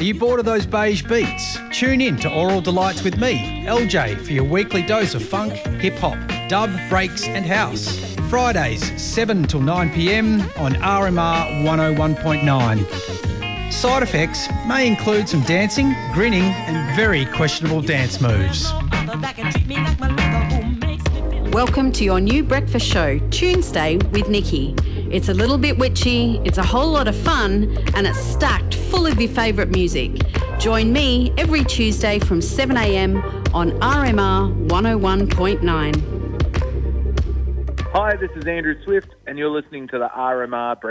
Are you bored of those beige beats? Tune in to Oral Delights with me, LJ, for your weekly dose of funk, hip-hop, dub, breaks and house. Fridays, 7 till 9 p.m. on RMR 101.9. Side effects may include some dancing, grinning and very questionable dance moves. Welcome to your new breakfast show, Tuesday with Nikki. It's a little bit witchy, it's a whole lot of fun, and it's stacked full of your favourite music. Join me every Tuesday from 7 a.m. on RMR 101.9. Hi, this is Andrew Swift, and you're listening to the RMR Breakfast